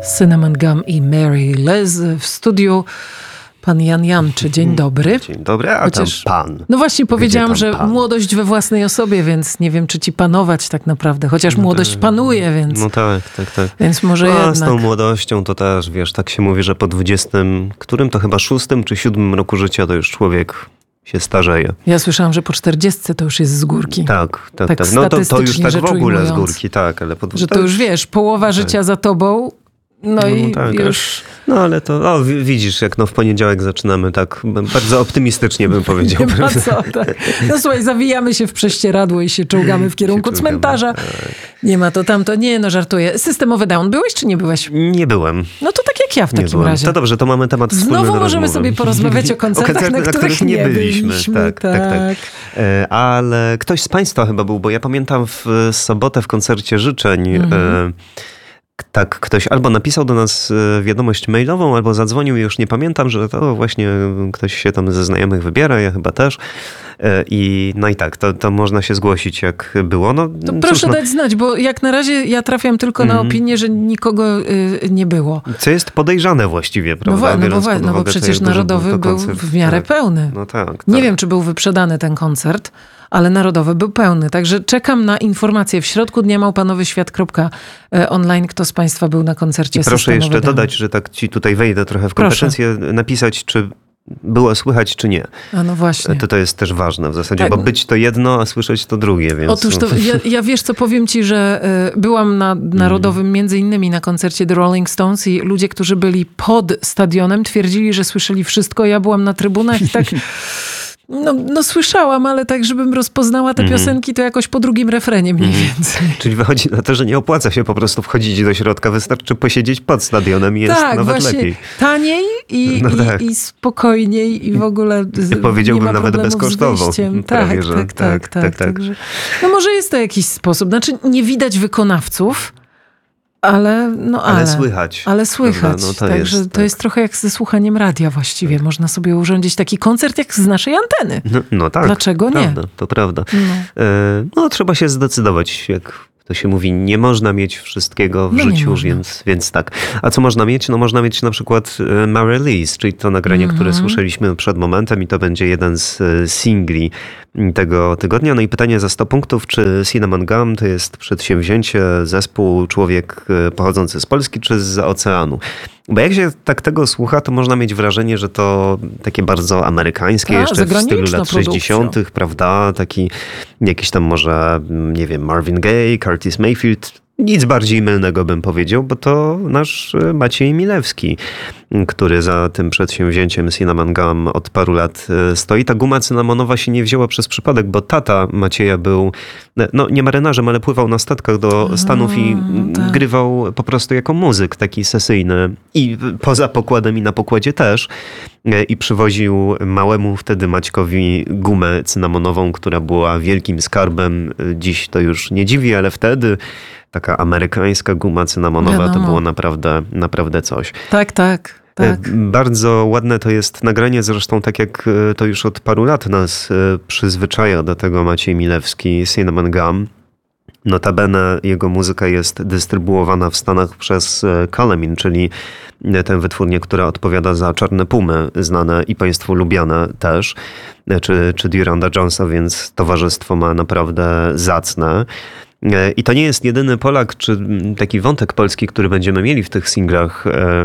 Cinnamon Gum i Mary Liz w studiu. Pan Jan Janczy, dzień dobry. Dzień dobry, a chociaż tam pan. No właśnie powiedziałam, że pan? Młodość we własnej osobie, więc nie wiem, czy ci panować tak naprawdę. Chociaż młodość panuje, więc... No tak. Więc może jednak... Z tą młodością to też, wiesz, tak się mówi, że po 20, którym to chyba 6 czy 7 roku życia to już człowiek się starzeje. Ja słyszałam, że po 40 to już jest z górki. Tak. No to już tak w ogóle z górki, tak. Ale że to już wiesz, połowa życia za tobą. No i tak, już... No ale to, widzisz, jak w poniedziałek zaczynamy tak bardzo optymistycznie, bym powiedział. Nie ma co, tak. No słuchaj, zawijamy się w prześcieradło i się czołgamy w kierunku cmentarza. Tak. Nie ma to tamto. Nie, no żartuję. Systemowy Down. Byłeś czy nie byłeś? Nie byłem. No to tak jak ja w takim razie. To dobrze, to mamy temat wspólny. Znowu możemy sobie porozmawiać o koncertach, na których nie byliśmy. Tak. Ale ktoś z państwa chyba był, bo ja pamiętam w sobotę w koncercie życzeń tak ktoś albo napisał do nas wiadomość mailową, albo zadzwonił i już nie pamiętam, że to właśnie ktoś się tam ze znajomych wybiera, ja chyba też. I tak, to można się zgłosić, jak było. No, to proszę dać znać, bo jak na razie ja trafiam tylko na opinię, że nikogo nie było. Co jest podejrzane właściwie, prawda? No bo przecież Narodowy był w miarę pełny. No tak. Nie wiem, czy był wyprzedany ten koncert, ale Narodowy był pełny. Także czekam na informacje w środku dnia małpanowyświat.online, kto z państwa był na koncercie. I proszę jeszcze dodać, że tak ci tutaj wejdę trochę w kompetencje, napisać, czy było słychać, czy nie. A no właśnie. To jest też ważne w zasadzie, bo być to jedno, a słyszeć to drugie. Więc... Otóż to ja wiesz co, powiem ci, że byłam na Narodowym między innymi na koncercie The Rolling Stones i ludzie, którzy byli pod stadionem, twierdzili, że słyszeli wszystko. Ja byłam na trybunach i tak... No słyszałam, ale tak, żebym rozpoznała te piosenki, to jakoś po drugim refrenie mniej więcej. Czyli wychodzi na to, że nie opłaca się po prostu wchodzić do środka, wystarczy posiedzieć pod stadionem i jest nawet właśnie lepiej. Taniej i spokojniej i w ogóle powiedziałbym nie ma nawet bezkosztowo. Tak. Także, no może jest to jakiś sposób. Znaczy nie widać wykonawców, ale słychać. Ale słychać. No Także to jest trochę jak ze słuchaniem radia właściwie. Można sobie urządzić taki koncert jak z naszej anteny. No tak. Dlaczego nie? To prawda. No trzeba się zdecydować, jak to się mówi, nie można mieć wszystkiego w życiu, więc tak. A co można mieć? No można mieć na przykład Mary Liz, czyli to nagranie, które słyszeliśmy przed momentem i to będzie jeden z singli tego tygodnia. No i pytanie za 100 punktów, czy Cinnamon Gum to jest przedsięwzięcie, zespół, człowiek pochodzący z Polski czy zza oceanu? Bo jak się tak tego słucha, to można mieć wrażenie, że to takie bardzo amerykańskie, jeszcze w stylu lat 60., prawda? Taki jakiś tam może, nie wiem, Marvin Gaye, Curtis Mayfield. Nic bardziej mylnego bym powiedział, bo to nasz Maciej Milewski, który za tym przedsięwzięciem Cinnamon Gum od paru lat stoi. Ta guma cynamonowa się nie wzięła przez przypadek, bo tata Macieja był, nie marynarzem, ale pływał na statkach do Stanów i grywał po prostu jako muzyk taki sesyjny. I poza pokładem i na pokładzie też. I przywoził małemu wtedy Maćkowi gumę cynamonową, która była wielkim skarbem. Dziś to już nie dziwi, ale wtedy taka amerykańska guma cynamonowa to było naprawdę coś. Tak. Bardzo ładne to jest nagranie, zresztą tak jak to już od paru lat nas przyzwyczaja do tego Maciej Milewski, Cinnamon Gum. Notabene jego muzyka jest dystrybuowana w Stanach przez Calamin, czyli tę wytwórnię, która odpowiada za Czarne Pumy, znane i państwu lubiane też, czy Duranda Jonesa, więc towarzystwo ma naprawdę zacne. I to nie jest jedyny Polak, czy taki wątek polski, który będziemy mieli w tych singlach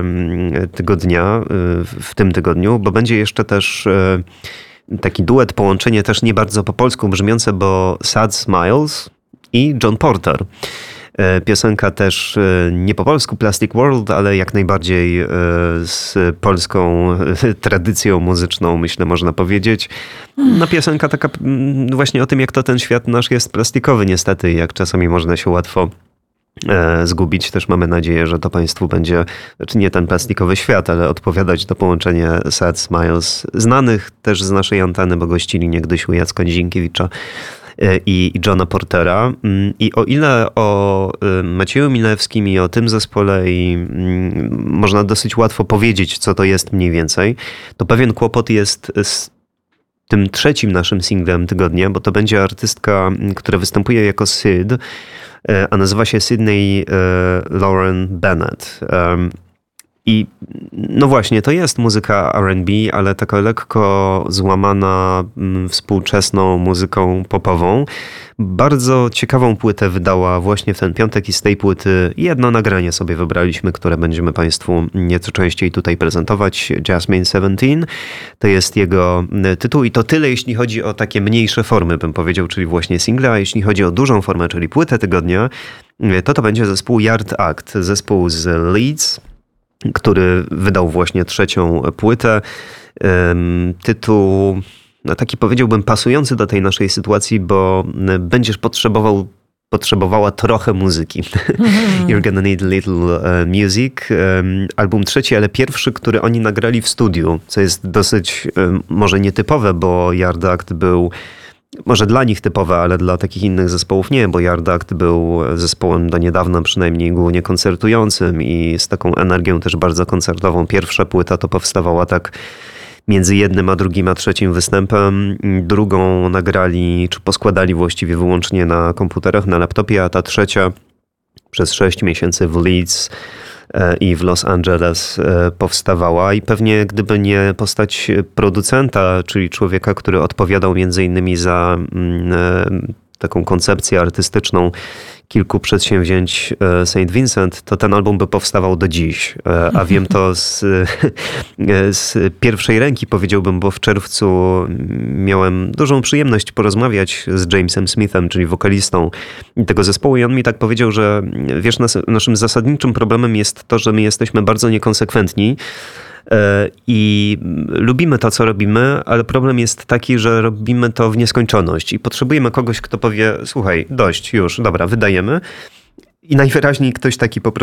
tygodnia, w tym tygodniu, bo będzie jeszcze też taki duet, połączenie też nie bardzo po polsku brzmiące, bo Sad Smiles i John Porter. Piosenka też nie po polsku, Plastic World, ale jak najbardziej z polską tradycją muzyczną, myślę, można powiedzieć. No piosenka taka właśnie o tym, jak to ten świat nasz jest plastikowy niestety, jak czasami można się łatwo zgubić. Też mamy nadzieję, że to państwu będzie, znaczy nie ten plastikowy świat, ale odpowiadać to połączenie Sad Smiles, znanych też z naszej anteny, bo gościli niegdyś u Jacka Nizinkiewicza i Johna Portera. I o ile o Macieju Milewskim i o tym zespole można dosyć łatwo powiedzieć, co to jest mniej więcej, to pewien kłopot jest z tym trzecim naszym singlem tygodnia, bo to będzie artystka, która występuje jako Syd, a nazywa się Sydney Lauren Bennett. I no właśnie, to jest muzyka R&B, ale taka lekko złamana współczesną muzyką popową. Bardzo ciekawą płytę wydała właśnie w ten piątek i z tej płyty jedno nagranie sobie wybraliśmy, które będziemy Państwu nieco częściej tutaj prezentować. Jasmine 17 to jest jego tytuł i to tyle, jeśli chodzi o takie mniejsze formy, bym powiedział, czyli właśnie single, a jeśli chodzi o dużą formę, czyli płytę tygodnia, to będzie zespół Yard Act, zespół z Leeds, który wydał właśnie trzecią płytę. Tytuł, no taki powiedziałbym pasujący do tej naszej sytuacji, bo będziesz potrzebowała trochę muzyki. You're gonna need a little music. Album trzeci, ale pierwszy, który oni nagrali w studiu, co jest dosyć może nietypowe, bo Yard Act był może dla nich typowe, ale dla takich innych zespołów nie, bo Yard Act był zespołem do niedawna przynajmniej głównie koncertującym i z taką energią też bardzo koncertową. Pierwsza płyta to powstawała tak między jednym a drugim a trzecim występem. Drugą nagrali, czy poskładali właściwie wyłącznie na komputerach, na laptopie, a ta trzecia przez 6 miesięcy w Leeds i w Los Angeles powstawała i pewnie gdyby nie postać producenta, czyli człowieka, który odpowiadał między innymi za taką koncepcję artystyczną kilku przedsięwzięć St. Vincent, to ten album by powstawał do dziś. A wiem to z pierwszej ręki, powiedziałbym, bo w czerwcu miałem dużą przyjemność porozmawiać z Jamesem Smithem, czyli wokalistą tego zespołu i on mi tak powiedział, że wiesz, naszym zasadniczym problemem jest to, że my jesteśmy bardzo niekonsekwentni i lubimy to, co robimy, ale problem jest taki, że robimy to w nieskończoność i potrzebujemy kogoś, kto powie, słuchaj, dość, już, dobra, wydajemy. I najwyraźniej ktoś taki po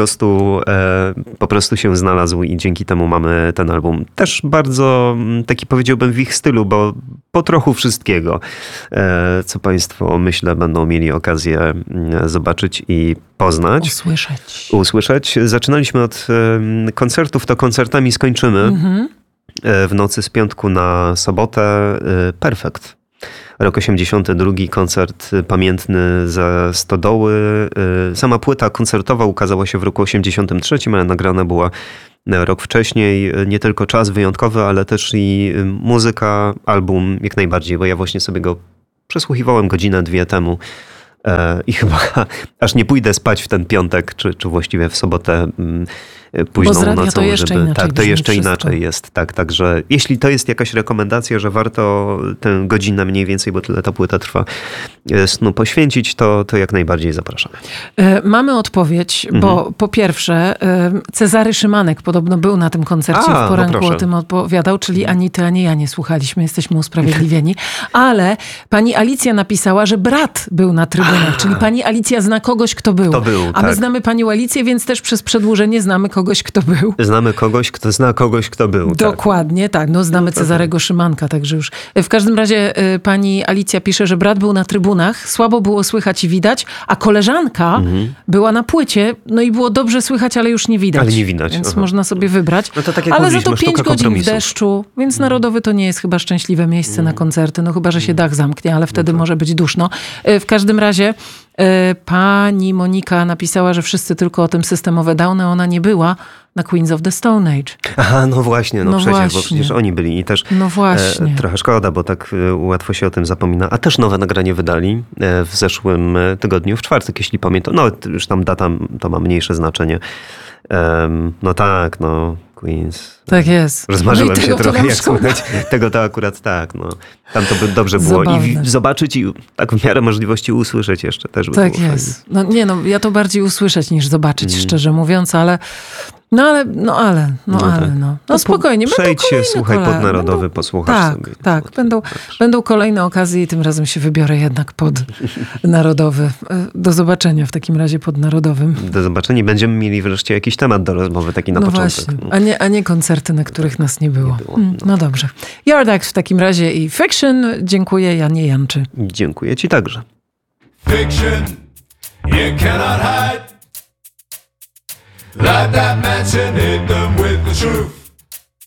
prostu się znalazł i dzięki temu mamy ten album. Też bardzo taki powiedziałbym w ich stylu, bo po trochu wszystkiego, co Państwo myślę będą mieli okazję zobaczyć i poznać. Usłyszeć. Zaczynaliśmy od koncertów, to koncertami skończymy. W nocy z piątku na sobotę. Perfekt. Rok 82, koncert pamiętny ze Stodoły. Sama płyta koncertowa ukazała się w roku 83, ale nagrana była rok wcześniej. Nie tylko czas wyjątkowy, ale też i muzyka, album jak najbardziej, bo ja właśnie sobie go przesłuchiwałem godzinę, dwie temu. I chyba aż nie pójdę spać w ten piątek, czy właściwie w sobotę późną nocą, to jeszcze żeby... inaczej Tak, to jeszcze wszystko. inaczej jest. Tak, także jeśli to jest jakaś rekomendacja, że warto tę godzinę mniej więcej, bo tyle ta płyta trwa, snu poświęcić, to jak najbardziej zapraszamy. Mamy odpowiedź, bo po pierwsze Cezary Szymanek podobno był na tym koncercie w poranku, o tym opowiadał, czyli ani ty, ani ja nie słuchaliśmy, jesteśmy usprawiedliwieni, ale pani Alicja napisała, że brat był na trybunach, czyli pani Alicja zna kogoś, kto był. A my znamy panią Alicję, więc też przez przedłużenie znamy kogoś, kto był. Znamy kogoś, kto zna kogoś, kto był. Dokładnie, tak. No, znamy Cezarego Szymanka, także już. W każdym razie pani Alicja pisze, że brat był na trybunach, słabo było słychać i widać, a koleżanka była na płycie, no i było dobrze słychać, ale już nie widać. Ale nie widać. Więc można sobie wybrać. No to tak jak ale mówiliśmy, za to 5 godzin w deszczu, więc Narodowy to nie jest chyba szczęśliwe miejsce na koncerty, no chyba, że się dach zamknie, ale wtedy może być duszno. W każdym razie pani Monika napisała, że wszyscy tylko o tym systemowe Downy, ona nie była na Queens of the Stone Age. Aha, no właśnie, No przecież, właśnie. bo przecież oni byli i też No właśnie. trochę szkoda, bo tak łatwo się o tym zapomina. A też nowe nagranie wydali w zeszłym tygodniu, w czwartek, jeśli pamiętam. No już tam data to ma mniejsze znaczenie. No tak, no Queens. Tak jest. Rozmarzyłem się trochę, jak słuchać. Tego to akurat tak, no. Tam to by dobrze było i zobaczyć i tak w miarę możliwości usłyszeć jeszcze też by tak było jest. No nie, no ja to bardziej usłyszeć niż zobaczyć, szczerze mówiąc, ale No spokojnie. Przejdź się, słuchaj, Podnarodowy, posłuchasz sobie. Tak, będą kolejne okazje i tym razem się wybiorę jednak Podnarodowy. Do zobaczenia w takim razie Podnarodowym. Do zobaczenia. Będziemy mieli wreszcie jakiś temat do rozmowy, taki na początek. Właśnie. A nie koncerty, na których nas nie było. No dobrze. Yard Act w takim razie i Fiction. Dziękuję, Janie Janczy. Dziękuję ci także. Fiction, you cannot hide. Light that match and hit them with the truth.